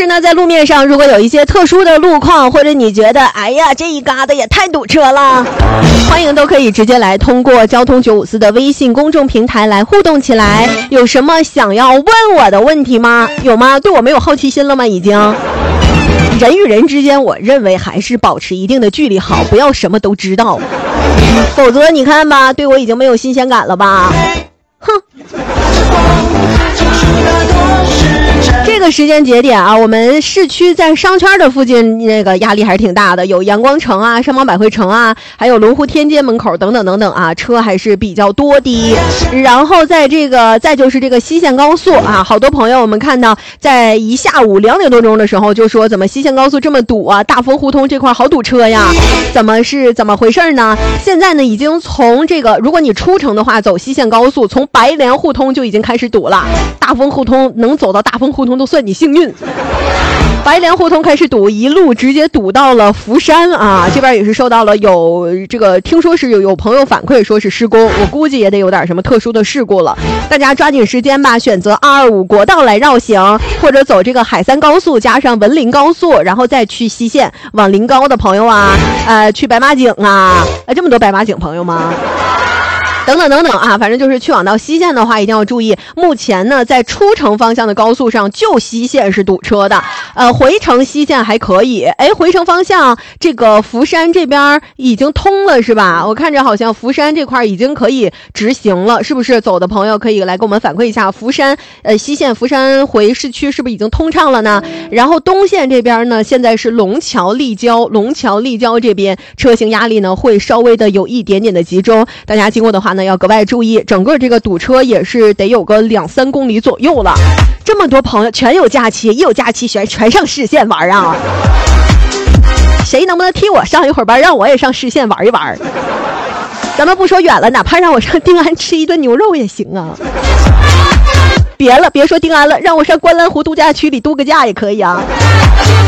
时呢，在路面上如果有一些特殊的路况，或者你觉得哎呀这一嘎达也太堵车了，欢迎都可以直接来通过交通954的微信公众平台来互动起来。有什么想要问我的问题吗？有吗？对我没有好奇心了吗？已经人与人之间，我认为还是保持一定的距离好，不要什么都知道，否则你看吧，对我已经没有新鲜感了吧。哼，这个时间节点啊，我们市区在商圈的附近那个压力还是挺大的，有阳光城啊、上邦百汇城啊，还有龙湖天街门口等等等等啊，车还是比较多的。然后再就是这个西线高速啊，好多朋友我们看到在一下午2点多钟的时候就说，怎么西线高速这么堵啊？大丰胡同这块好堵车呀，怎么回事呢？现在呢已经从这个，如果你出城的话，走西线高速，从白莲胡同就已经开始堵了，大丰胡同能走到大丰胡同都算你幸运。白莲胡同开始堵，一路直接堵到了福山啊！这边也是受到了有这个，听说是有朋友反馈说是施工，我估计也得有点什么特殊的事故了。大家抓紧时间吧，选择225国道来绕行，或者走这个海三高速加上文林高速，然后再去西线往临高的朋友啊，去白马井啊，这么多白马井朋友吗？等等等等啊，反正就是去往到西线的话一定要注意，目前呢在出城方向的高速上就西线是堵车的，回程西线还可以，回程方向这个福山这边已经通了是吧？我看着好像福山这块已经可以直行了，是不是？走的朋友可以来给我们反馈一下，福山西线福山回市区是不是已经通畅了呢？然后东线这边呢，现在是龙桥立交这边车型压力呢会稍微的有一点点的集中，大家经过的话要格外注意，整个这个堵车也是得有个2-3公里左右了。这么多朋友全有假期，一有假期全上市县玩啊！谁能不能替我上一会儿班，让我也上市县玩一玩？咱们不说远了，哪怕让我上定安吃一顿牛肉也行啊！别说定安了，让我上观澜湖度假区里度个假也可以啊！